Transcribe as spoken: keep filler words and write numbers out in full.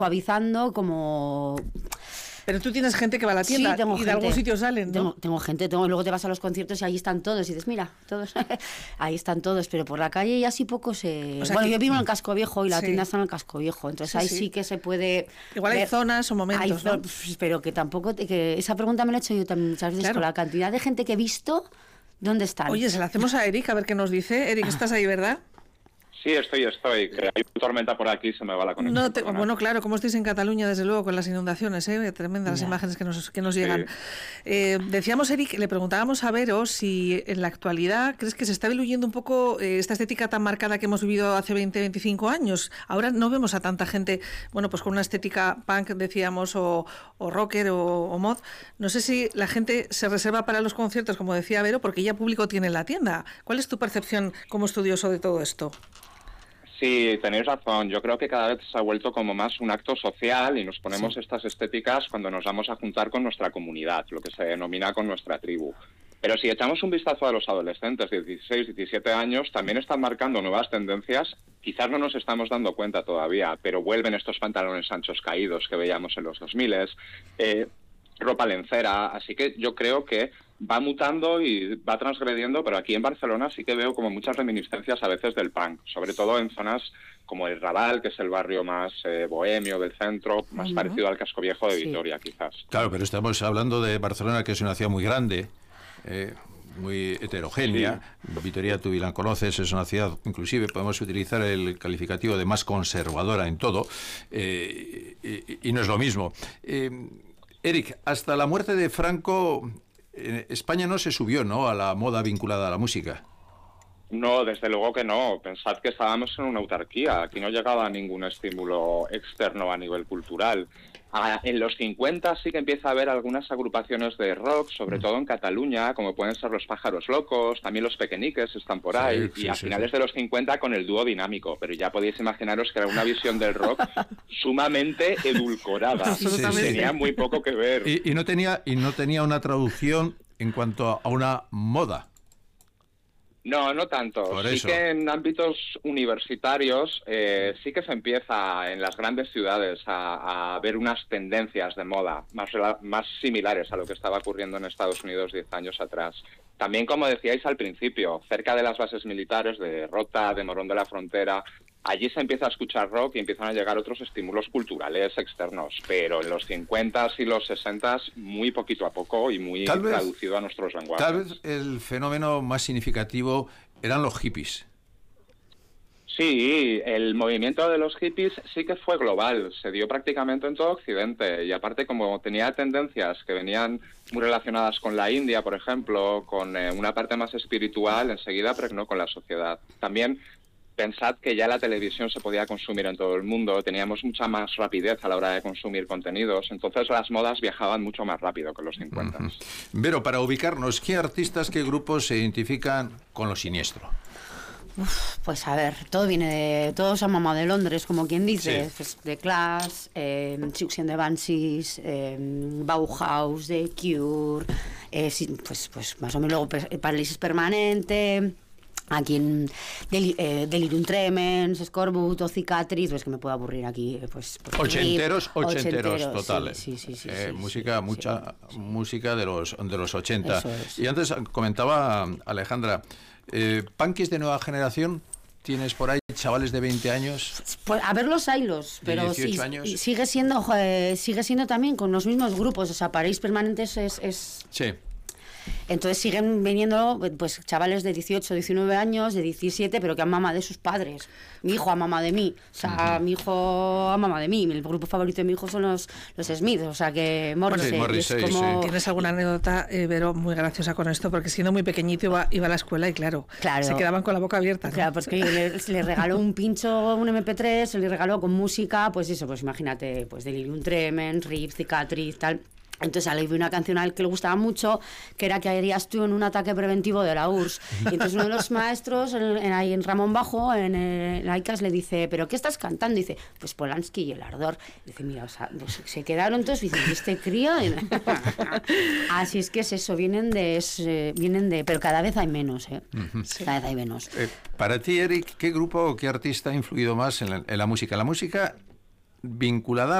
suavizando como... Pero tú tienes gente que va a la tienda, sí, tengo y gente, de algún sitio salen, ¿no? Tengo, tengo gente, tengo, luego te vas a los conciertos y ahí están todos, y dices, mira, todos, ahí están todos, pero por la calle ya sí poco se... O sea bueno, que... yo vivo en el Casco Viejo y la sí. tienda está en el Casco Viejo, entonces sí, ahí sí. sí que se puede... Igual ver. Hay zonas o momentos, hay, ¿no? Pero que tampoco... Que esa pregunta me la he hecho yo también muchas veces, claro. Con la cantidad de gente que he visto, ¿dónde están? Oye, se la hacemos a Eric, a ver qué nos dice. Eric, estás ahí, ¿verdad? Sí, estoy, estoy. Que hay tormenta por aquí, se me va la conexión. No te, bueno, claro, como estáis en Cataluña, desde luego, con las inundaciones, ¿eh? Tremendas las imágenes que nos, que nos llegan. Sí. Eh, decíamos, Eric, le preguntábamos a Vero si en la actualidad crees que se está diluyendo un poco eh, esta estética tan marcada que hemos vivido hace veinte, veinticinco años. Ahora no vemos a tanta gente, bueno, pues con una estética punk, decíamos, o, o rocker o, o mod. No sé si la gente se reserva para los conciertos, como decía Vero, porque ya público tiene en la tienda. ¿Cuál es tu percepción como estudioso de todo esto? Sí, tenéis razón. Yo creo que cada vez se ha vuelto como más un acto social y nos ponemos sí. estas estéticas cuando nos vamos a juntar con nuestra comunidad, lo que se denomina con nuestra tribu. Pero si echamos un vistazo a los adolescentes de dieciséis, diecisiete años, también están marcando nuevas tendencias. Quizás no nos estamos dando cuenta todavía, pero vuelven estos pantalones anchos caídos que veíamos en los dos mil, eh, ropa lencera, así que yo creo que va mutando y va transgrediendo, pero aquí en Barcelona sí que veo como muchas reminiscencias a veces del punk, sobre todo en zonas como el Raval, que es el barrio más eh, bohemio del centro, más uh-huh. parecido al Casco Viejo de Vitoria, sí. quizás. Claro, pero estamos hablando de Barcelona, que es una ciudad muy grande, eh, muy heterogénea. Sí. Vitoria, tú la conoces, es una ciudad, inclusive podemos utilizar el calificativo de más conservadora en todo, eh, y, y no es lo mismo. Eh, Eric, hasta la muerte de Franco... España no se subió, ¿no?, a la moda vinculada a la música. No, desde luego que no. Pensad que estábamos en una autarquía. Aquí no llegaba ningún estímulo externo a nivel cultural. Ah, en los cincuenta sí que empieza a haber algunas agrupaciones de rock, sobre mm. todo en Cataluña, como pueden ser los Pájaros Locos, también los Pequeñiques están por ahí, sí, y sí, a sí, finales sí. de los cincuenta con el dúo Dinámico, pero ya podéis imaginaros que era una visión del rock sumamente edulcorada, sí, sí, tenía muy poco que ver. Y, y, no tenía, y no tenía una traducción en cuanto a una moda. No, no tanto. Por sí eso. que en ámbitos universitarios eh, sí que se empieza en las grandes ciudades a, a ver unas tendencias de moda más, más similares a lo que estaba ocurriendo en Estados Unidos diez años atrás. También, como decíais al principio, cerca de las bases militares de Rota, de Morón de la Frontera, allí se empieza a escuchar rock y empiezan a llegar otros estímulos culturales externos, pero en los cincuenta y los sesenta muy poquito a poco y muy tal traducido vez, a nuestros lenguajes. Tal vez el fenómeno más significativo eran los hippies. Sí, el movimiento de los hippies sí que fue global, se dio prácticamente en todo Occidente y aparte como tenía tendencias que venían muy relacionadas con la India, por ejemplo, con eh, una parte más espiritual, enseguida pregnó con la sociedad. También pensad que ya la televisión se podía consumir en todo el mundo, teníamos mucha más rapidez a la hora de consumir contenidos, entonces las modas viajaban mucho más rápido que los cincuenta. Uh-huh. Vero, para ubicarnos, ¿qué artistas, qué grupos se identifican con lo siniestro? Uf, pues a ver, todo viene de... Todo se ha mamado de Londres, como quien dice. Sí. Pues The Clash, eh, Siouxsie and the Banshees, eh, Bauhaus, The Cure, eh, pues, pues más o menos luego Parálisis Permanente... Aquí en Del, eh, Delirium Tremens, Scorbuto, Cicatriz, pues que me puedo aburrir aquí. Pues, pues ochenteros, ochenteros, ochenteros totales. Sí, sí, sí, eh, sí, música, sí, mucha sí. música de los de los ochenta. Es. Y antes comentaba Alejandra, eh, punkis de nueva generación. ¿Tienes por ahí chavales de veinte años? Pues a ver los hilos, pero sí, años. Y sigue siendo eh, sigue siendo también con los mismos grupos, o sea, París Permanentes es, es... Sí. Entonces siguen viniendo pues chavales de dieciocho, diecinueve años, de diecisiete, pero que han mamado de sus padres. Mi hijo ha mamado de mí, o sea, uh-huh. mi hijo ha mamado de mí. El grupo favorito de mi hijo son los, los Smiths, o sea que Morrissey. Sí, Morrissey, como... sí. ¿Tienes alguna anécdota, eh, Vero, muy graciosa con esto? Porque siendo muy pequeñito iba, iba a la escuela y claro, claro, se quedaban con la boca abierta, ¿no? Claro, pues que le, le regaló un pincho, un eme pe tres, se le regaló con música, pues eso, pues imagínate, pues Delirium Tremens, Rip, Cicatriz, tal... Entonces le vi una canción a él que le gustaba mucho, que era que harías tú en un ataque preventivo de la U R S S. Y entonces uno de los maestros, en, en, ahí en Ramón Bajo, en, en la I C A S, le dice, ¿pero qué estás cantando? Y dice, pues Polanski y el ardor. Y dice, mira, o sea, pues se quedaron todos y dicen, ¿y este crío? Así es que es eso, vienen de, es, eh, vienen de... Pero cada vez hay menos, ¿eh? Uh-huh. Sí. Cada vez hay menos. Eh, para ti, Eric, ¿qué grupo o qué artista ha influido más en la, en la música? La música... vinculada